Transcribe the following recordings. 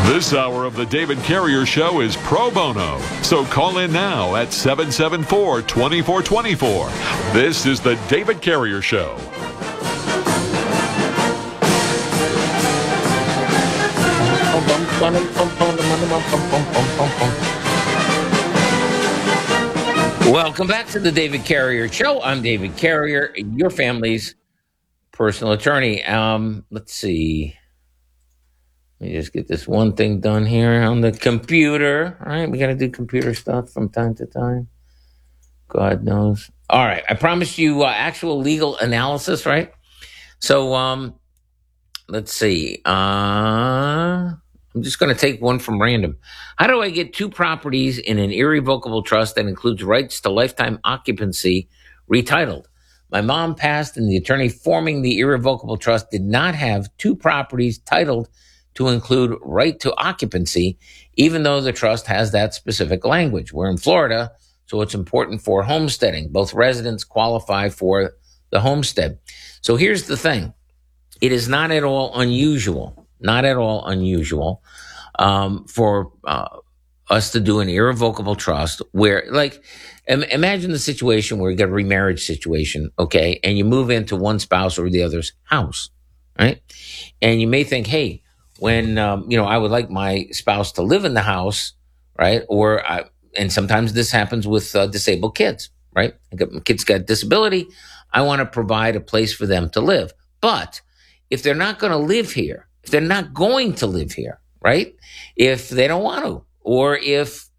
This hour of the David Carrier Show is pro bono, so call in now at 774-2424. This is the David Carrier Show. Welcome back to the David Carrier Show. I'm David Carrier, your family's personal attorney. Let's see. Let me just get this one thing done here on the computer. All right, we got to do computer stuff from time to time. God knows. All right, I promised you actual legal analysis, right? So let's see. I'm just going to take one from random. How do I get two properties in an irrevocable trust that includes rights to lifetime occupancy retitled? My mom passed, and the attorney forming the irrevocable trust did not have two properties titled to include right to occupancy, even though the trust has that specific language. We're in Florida, so it's important for homesteading. Both residents qualify for the homestead. So here's the thing. It is not at all unusual for us to do an irrevocable trust where, like, imagine the situation where you got a remarriage situation, okay, and you move into one spouse or the other's house, right? And you may think, hey, when, I would like my spouse to live in the house, right? And sometimes this happens with disabled kids, right? Kids got disability. I want to provide a place for them to live. But if they're not going to live here, right? If they don't want to, or if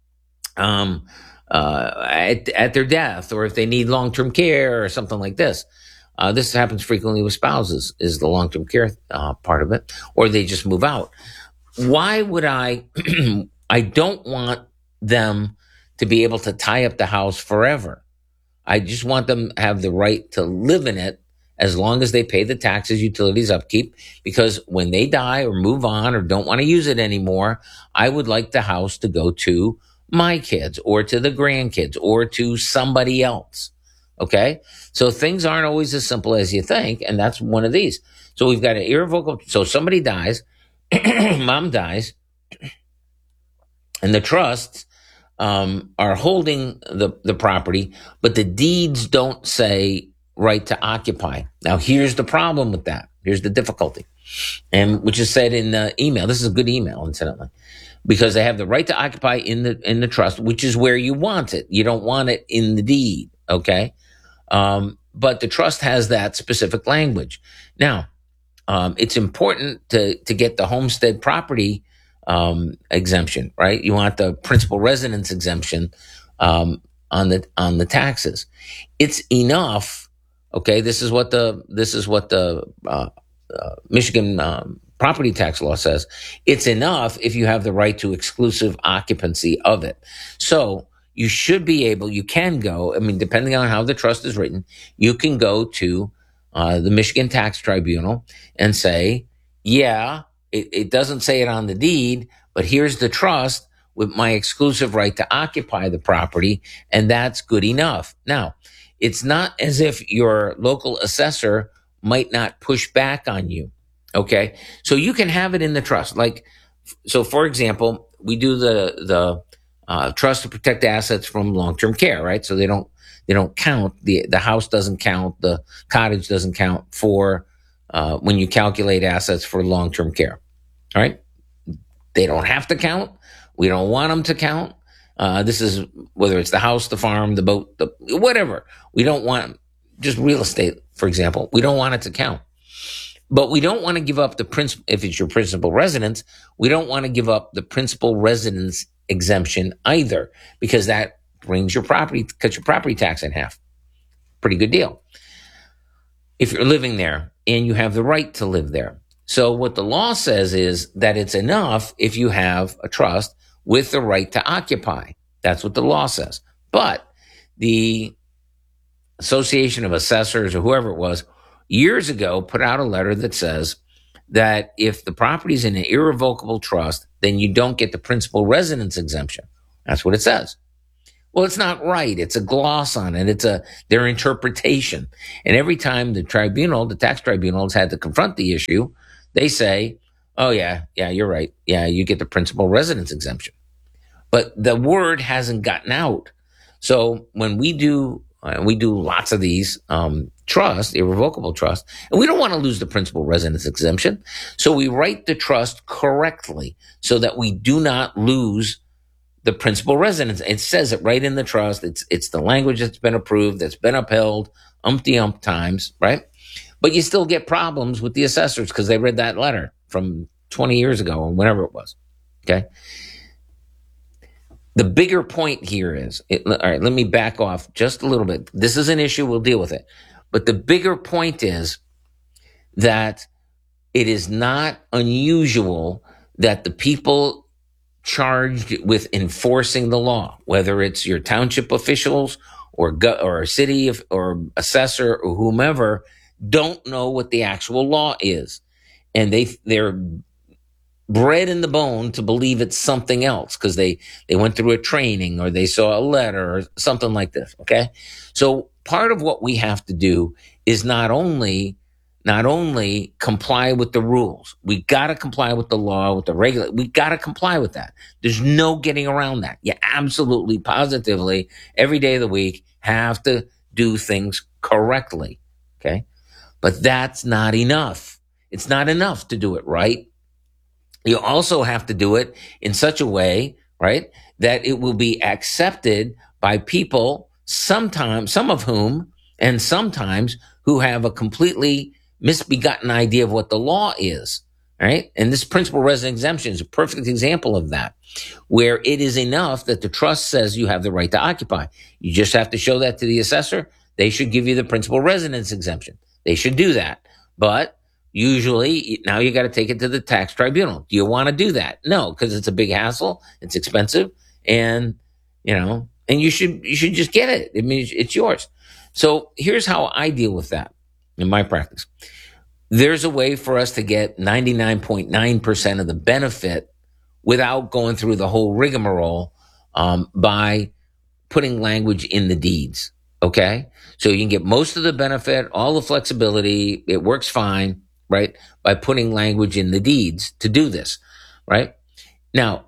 at their death, or if they need long-term care or something like this. This happens frequently with spouses, is the long-term care part of it, or they just move out. Why would I don't want them to be able to tie up the house forever. I just want them to have the right to live in it as long as they pay the taxes, utilities, upkeep, because when they die or move on or don't want to use it anymore, I would like the house to go to my kids or to the grandkids or to somebody else. Okay? So things aren't always as simple as you think, and that's one of these. So we've got an irrevocable, so somebody dies, mom dies, and the trusts are holding the property, but the deeds don't say right to occupy. Now, here's the problem with that. Here's the difficulty, and which is said in the email. This is a good email, incidentally, because they have the right to occupy in the trust, which is where you want it. You don't want it in the deed, okay? But the trust has that specific language. Now, it's important to get the homestead property exemption, right? You want the principal residence exemption on the taxes. It's enough. Okay, this is what the Michigan property tax law says. It's enough if you have the right to exclusive occupancy of it. So you should be able. You can go. I mean, depending on how the trust is written, you can go to the Michigan Tax Tribunal and say, yeah. It doesn't say it on the deed, but here's the trust with my exclusive right to occupy the property, and that's good enough. Now, it's not as if your local assessor might not push back on you, okay? So you can have it in the trust. Like, so for example, we do the trust to protect assets from long-term care, right? So they don't count, the house doesn't count, the cottage doesn't count for when you calculate assets for long-term care. All right. They don't have to count. We don't want them to count. This is whether it's the house, the farm, the boat, whatever. We don't want just real estate, for example. We don't want it to count. But we don't want to give up the principal, if it's your principal residence, we don't want to give up the principal residence exemption either, because that brings your property, cuts your property tax in half. Pretty good deal. If you're living there and you have the right to live there. So what the law says is that it's enough if you have a trust with the right to occupy. That's what the law says. But the Association of Assessors or whoever it was years ago put out a letter that says that if the property is in an irrevocable trust, then you don't get the principal residence exemption. That's what it says. Well, it's not right. It's a gloss on it. It's their interpretation. And every time the tax tribunal has had to confront the issue, they say, Oh, yeah. Yeah, you're right. Yeah, you get the principal residence exemption. But the word hasn't gotten out. So when we do lots of these trust, irrevocable trust, and we don't want to lose the principal residence exemption. So we write the trust correctly so that we do not lose the principal residence. It says it right in the trust. It's the language that's been approved, that's been upheld umpty-ump times, right? But you still get problems with the assessors because they read that letter from 20 years ago or whenever it was. Okay. The bigger point here is, all right, let me back off just a little bit. This is an issue. We'll deal with it. But the bigger point is that it is not unusual that the people charged with enforcing the law, whether it's your township officials or a city or assessor or whomever, don't know what the actual law is. And they're bred in the bone to believe it's something else because they went through a training or they saw a letter or something like this. Okay. So part of what we have to do is not only comply with the rules. We got to comply with the law, with the we got to comply with that. There's no getting around that. You absolutely, positively, every day of the week have to do things correctly. Okay. But that's not enough. It's not enough to do it right. You also have to do it in such a way, right, that it will be accepted by people, sometimes, some of whom, and sometimes who have a completely misbegotten idea of what the law is, right? And this principal resident exemption is a perfect example of that, where it is enough that the trust says you have the right to occupy. You just have to show that to the assessor. They should give you the principal residence exemption. They should do that. But usually, now you got to take it to the tax tribunal. Do you want to do that? No, because it's a big hassle. It's expensive, and and you should just get it. I mean, it's yours. So here's how I deal with that in my practice. There's a way for us to get 99.9% of the benefit without going through the whole rigmarole by putting language in the deeds. Okay, so you can get most of the benefit, all the flexibility. It works fine. Right? By putting language in the deeds to do this, right? Now,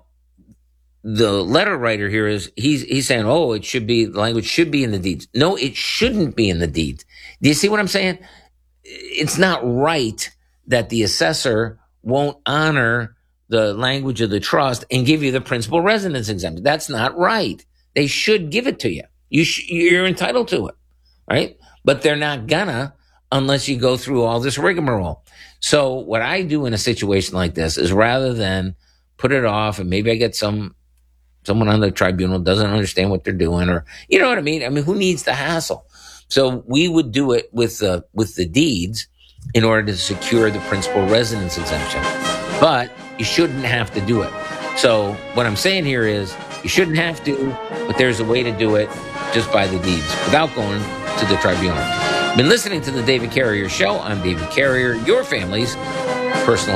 the letter writer here he's saying, oh, the language should be in the deeds. No, it shouldn't be in the deeds. Do you see what I'm saying? It's not right that the assessor won't honor the language of the trust and give you the principal residence exemption. That's not right. They should give it to you. You're entitled to it, right? But they're not gonna unless you go through all this rigmarole. So what I do in a situation like this is rather than put it off and maybe I get someone on the tribunal doesn't understand what they're doing, or you know what I mean? I mean, who needs the hassle? So we would do it with the deeds in order to secure the principal residence exemption. But you shouldn't have to do it. So what I'm saying here is you shouldn't have to, but there's a way to do it just by the deeds without going to the tribunal. Been listening to the David Carrier Show. I'm David Carrier, your family's personal